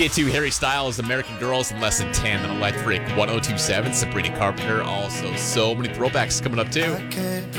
get to Harry Styles, American Girls in less than 10 on Electric 1027. Sabrina Carpenter. Also, so many throwbacks coming up, too.